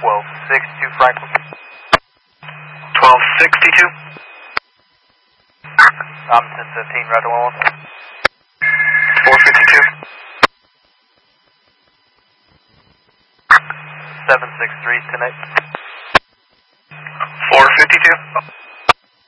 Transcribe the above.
1262 Franklin. 1262. I'm 1015, right along. 452. 763, 10-8. 452.